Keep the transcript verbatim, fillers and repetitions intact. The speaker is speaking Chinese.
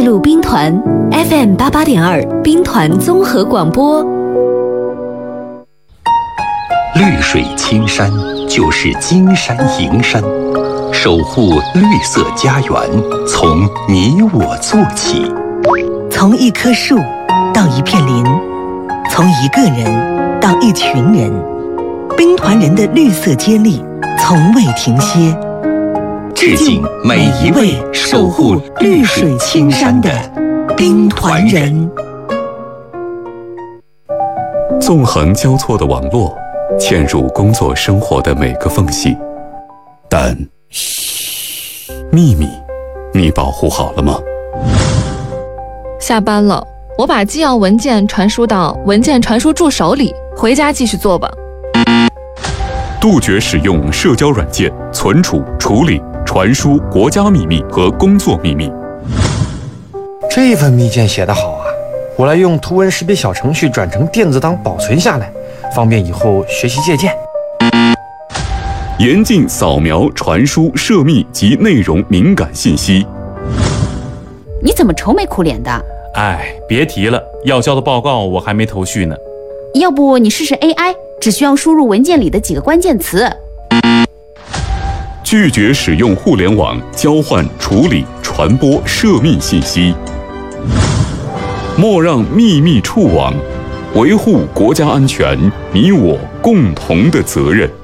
录兵团 F M 八八点二兵团综合广播。 绿水青山就是金山银山，守护绿色家园，从你我做起。 从一棵树到一片林，从一个人到一群人，兵团人的绿色接力从未停歇。 致敬每一位守护绿水青山的兵团人。 纵横交错的网络嵌入工作生活的每个缝隙，但嘘，秘密你保护好了吗？ 下班了，我把纪要文件传输到文件传输助手里，回家继续做吧。 杜绝使用社交软件存储、处理、传输国家秘密和工作秘密。 这份密件写得好啊，我来用图文识别小程序转成电子档保存下来，方便以后学习借鉴。 严禁扫描、传输涉密及内容敏感信息。 你怎么愁眉苦脸的？ 哎，别提了，要交的报告我还没头绪呢。 要不你试试 A I， 只需要输入文件里的几个关键词。 拒绝使用互联网交换、处理、传播涉密信息。莫让秘密触网，维护国家安全，你我共同的责任。